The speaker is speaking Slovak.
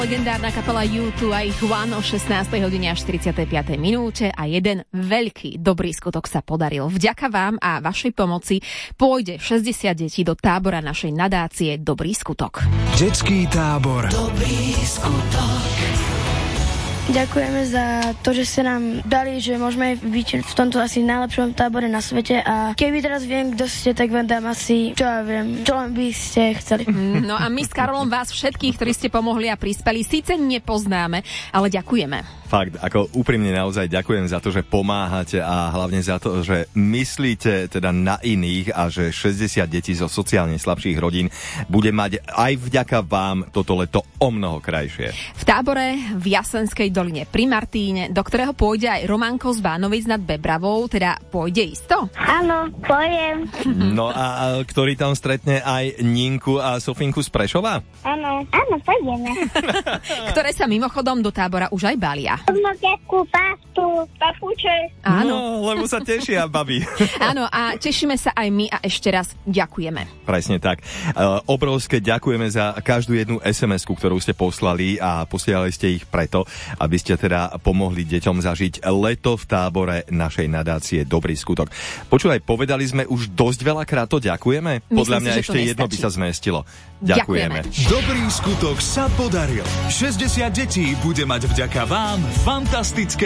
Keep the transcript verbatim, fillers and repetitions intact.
Legendárna kapela U dva a ich One o šestnástej hodine a štyridsiatej piatej minúte a jeden veľký dobrý skutok sa podaril. Vďaka vám a vašej pomoci pôjde šesťdesiat detí do tábora našej nadácie Dobrý skutok. Detský tábor Dobrý skutok. Ďakujeme za to, že ste nám dali, že môžeme byť v tomto asi najlepšom tábore na svete a keby teraz viem, kto ste, tak vám dám asi, čo ja viem, čo len by ste chceli. No a my s Karolom vás všetkých, ktorí ste pomohli a prispeli, síce nepoznáme, ale ďakujeme. Fakt, ako úprimne naozaj ďakujem za to, že pomáhate a hlavne za to, že myslíte teda na iných a že šesťdesiat detí zo sociálne slabších rodín bude mať aj vďaka vám toto leto o mnoho krajšie. V tábore v Jasenskej doline pri Martíne, do ktorého pôjde aj Romanko z Bánovic nad Bebravou, teda pôjde isto? Áno, pôjdem. No a, a ktorý tam stretne aj Ninku a Sofinku z Prešova? Áno, áno, pôjdeme. Ktoré sa mimochodom do tábora už aj balia. Mokiaku, pastu, papuče. Áno. No, lebo sa tešia, babi. Áno, a tešíme sa aj my a ešte raz ďakujeme. Presne tak. E, obrovské ďakujeme za každú jednu es em esku, ktorú ste poslali a posielali ste ich preto, aby ste teda pomohli deťom zažiť leto v tábore našej nadácie Dobrý skutok. Počúvaj, povedali sme už dosť veľakrát to ďakujeme. Podľa Myslím mňa si, ešte jedno by sa zmestilo. Ďakujeme. Ďakujeme. Dobrý skutok sa podaril. šesťdesiat detí bude mať vďaka vám fantastické